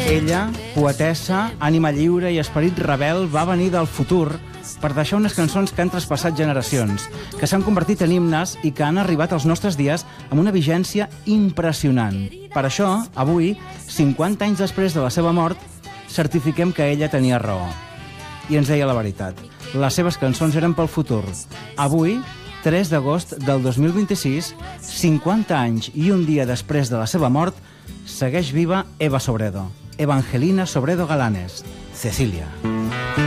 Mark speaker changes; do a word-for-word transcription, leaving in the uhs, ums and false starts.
Speaker 1: Ella, poetessa, ànima lliure i esperit rebel, va venir del futur per deixar unes cançons que han traspassat generacions, que s'han convertit en himnes i que han arribat als nostres dies amb una vigència impressionant. Per això, avui, cinquanta anys després de la seva mort, certifiquem que ella tenia raó. I ens deia la veritat. Les seves cançons eren pel futur. Avui, tres d'agost del dos mil vint-i-sis, cinquanta anys i un dia després de la seva mort, segueix viva Eva Sobredo. Evangelina Sobredo Galanes. Cecilia.